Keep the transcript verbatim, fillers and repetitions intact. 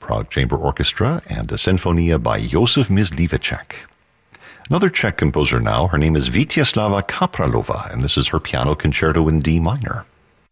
Prague Chamber Orchestra, and a Sinfonia by Josef Mysliveček. Another Czech composer now, her name is Vítězslava Kapralova, and this is her piano concerto in D minor.